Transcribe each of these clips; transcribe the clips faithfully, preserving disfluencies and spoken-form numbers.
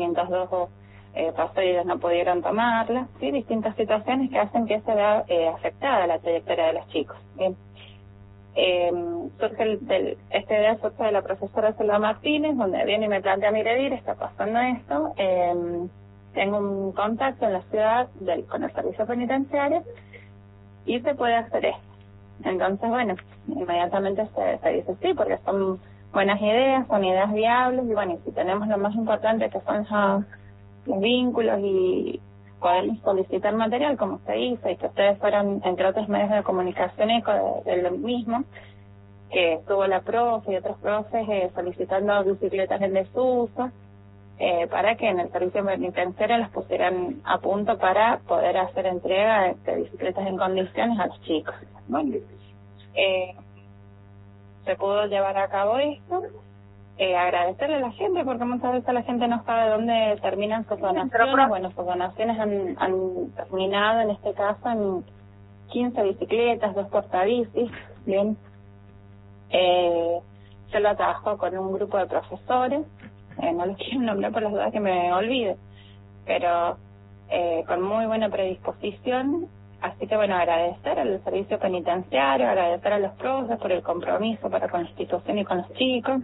quinientos dos eh, pasó y ellos no pudieron tomarla, ¿sí? Distintas situaciones que hacen que se vea eh, afectada la trayectoria de los chicos, ¿bien? Eh, surge el, del, este idea surge de la profesora Selva Martínez, donde viene y me plantea, mire, Vir, está pasando esto, eh, tengo un contacto en la ciudad del, con el servicio penitenciario y se puede hacer esto. Entonces, bueno, inmediatamente se, se dice sí, porque son buenas ideas, son ideas viables, y bueno, y si tenemos lo más importante que son los, los vínculos y poder solicitar material como se hizo, y que ustedes fueron, entre otros medios de comunicación, eco de, de lo mismo, que estuvo la profe y otros profes eh, solicitando bicicletas en desuso, eh, para que en el servicio penitenciario las pusieran a punto para poder hacer entrega de bicicletas en condiciones a los chicos. Bueno, eh, se pudo llevar a cabo esto. Eh, agradecerle a la gente, porque muchas veces la gente no sabe dónde terminan sus donaciones. Bueno, sus donaciones han, han terminado en este caso en quince bicicletas, dos portabicis, bien. Eh, yo lo trabajo con un grupo de profesores, eh, no los quiero nombrar por las dudas que me olvide, pero eh, con muy buena predisposición. Así que bueno, agradecer al servicio penitenciario, agradecer a los profes por el compromiso para con la institución y con los chicos.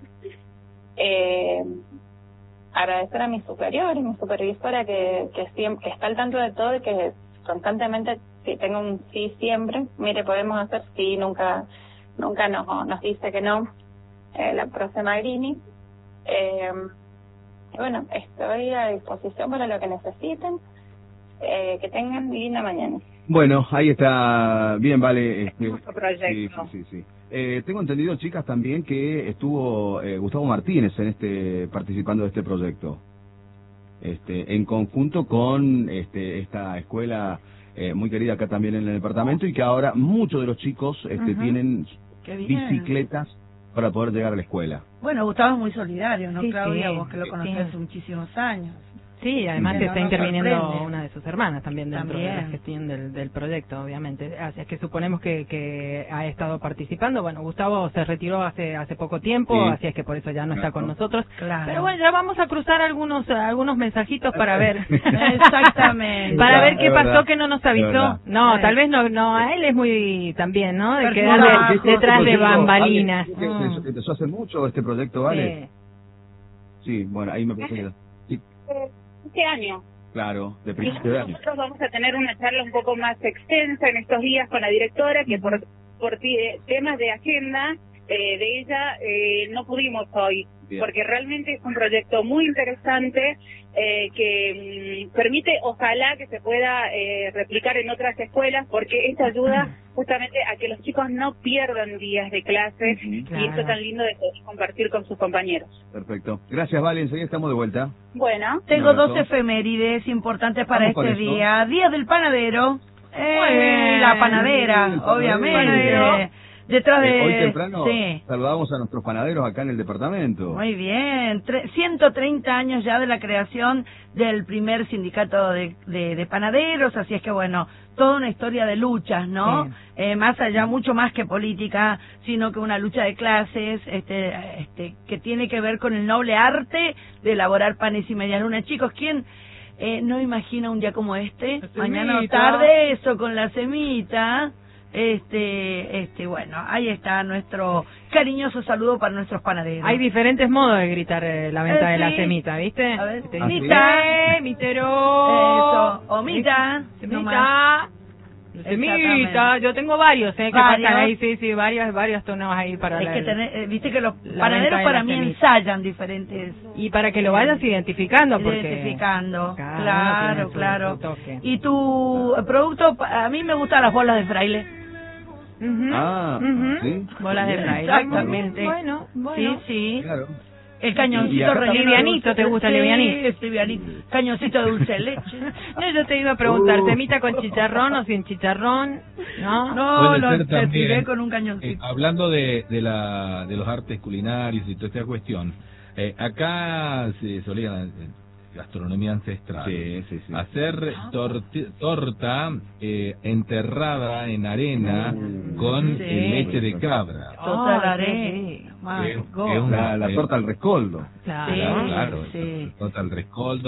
Eh, agradecer a mis superiores, mi supervisora que, que siempre que está al tanto de todo y que constantemente, si tengo un sí siempre, mire, podemos hacer sí, nunca nunca nos, nos dice que no, eh, la profe Magrini. Eh, y bueno, estoy a disposición para lo que necesiten. Eh, que tengan linda mañana. Bueno, ahí está, bien, vale. Este, proyecto. Sí, sí, sí. Eh, tengo entendido, chicas, también que estuvo eh, Gustavo Martínez en este participando de este proyecto, este, en conjunto con este, esta escuela eh, muy querida acá también en el departamento, y que ahora muchos de los chicos este, uh-huh. tienen bicicletas para poder llegar a la escuela. Bueno, Gustavo es muy solidario, ¿no, sí, Claudia? Sí, vos que lo conocés sí. hace muchísimos años. Sí, además sí, que no, está no interviniendo sorprende. una de sus hermanas también dentro también. de la gestión del, del proyecto, obviamente. Así es que suponemos que, que ha estado participando. Bueno, Gustavo se retiró hace hace poco tiempo, sí. así es que por eso ya no claro. está con nosotros. Claro. Pero bueno, ya vamos a cruzar algunos algunos mensajitos para ver. Exactamente. Para ver qué es pasó verdad. que no nos avisó. No, Sí. tal vez no, no, a él es muy también, ¿no? De Pero quedar no, de- este detrás de bambalinas. ¿Vale? ¿Empezó, empezó hace mucho este proyecto, ¿vale? Sí. Sí, bueno, ahí me parece. Sí, Este año. claro, de principio de año. Nosotros vamos a tener una charla un poco más extensa en estos días con la directora, que por, por ti- temas de agenda eh, de ella eh, no pudimos hoy. Bien. Porque realmente es un proyecto muy interesante eh, que mmm, permite, ojalá, que se pueda eh, replicar en otras escuelas, porque esto ayuda justamente a que los chicos no pierdan días de clase, uh-huh. Claro. y esto tan lindo de poder compartir con sus compañeros. Perfecto. Gracias, Vale. Enseguida estamos de vuelta. Bueno. Tengo dos efemérides importantes para Vamos este con día. Día del panadero. Eh, Muy bien. La panadera, Sí, obviamente. panadero. Detrás de... Eh, hoy temprano Sí. saludamos a nuestros panaderos acá en el departamento. Muy bien, Tre- ciento treinta años ya de la creación del primer sindicato de, de, de panaderos, así es que bueno, toda una historia de luchas, ¿no? Sí. Eh, más allá, mucho más que política, sino que una lucha de clases, este, este, que tiene que ver con el noble arte de elaborar panes y medialunas. Chicos, ¿quién eh, no imagina un día como este? Mañana o tarde, eso con la semita. Este, este, bueno, ahí está nuestro cariñoso saludo para nuestros panaderos. Hay diferentes modos de gritar eh, la venta Eh, de la sí. semita, ¿viste? A ver, Te ¿Ah, dicen, sí? "Eh, mitero". Eso, o mita, Semita. Semita, yo tengo varios, ¿eh? Que Varios. pasan ahí, sí, sí, varios, varios tonos ahí para Es la, que tener, eh, viste que los la panaderos venta de para la mí semita. ensayan diferentes. Y para que lo vayas identificando, porque... Identificando, Cada uno claro, tiene su- claro. su toque. Y tu producto, pa- a mí me gustan las bolas de fraile. Ujú, Ah, ujú. ¿sí? Bolas de Bien. fraile. Exactamente. Bueno, bueno. Sí, sí. Claro. El Y cañoncito acá relleno de livianito, dulce- ¿te gusta sí, livianito? es livianito. Cañoncito de dulce de leche. No, yo te iba a preguntar, Uh. ¿semita con chicharrón o sin chicharrón? ¿No? No, Puede lo ser te también, tiré con un Eh, cañoncito. hablando de, de, la, de los artes culinarios y toda esta cuestión, eh, acá se solía eh, gastronomía ancestral. Sí, sí, sí. Hacer torti- torta eh, enterrada en arena Mm. con Sí. eh, leche de cabra. Total Ah, arena. sí. Más Es- go- es una- La, la torta al rescoldo. Claro. Sí, Claro, claro, sí. torta al rescoldo.